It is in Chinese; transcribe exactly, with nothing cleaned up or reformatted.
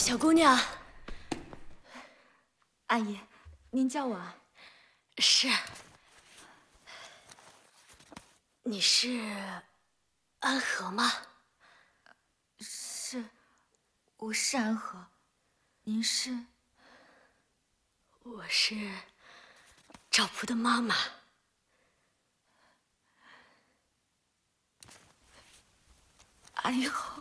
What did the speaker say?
小姑娘， 阿姨，您叫我啊？ 是。你是安和吗？ 是，我是安和。您是？ 我是赵璞的妈妈。 安和。